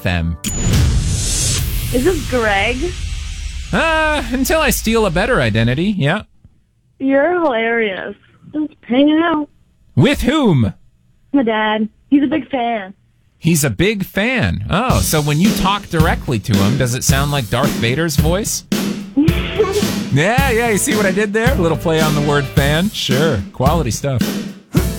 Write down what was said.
them. Is this Greg? Until I steal a better identity, yeah. You're hilarious. Just hanging out. With whom? My dad. He's a big fan. He's a big fan. Oh, so when you talk directly to him, does it sound like Darth Vader's voice? Yeah, you see what I did there? A little play on the word fan? Sure, quality stuff.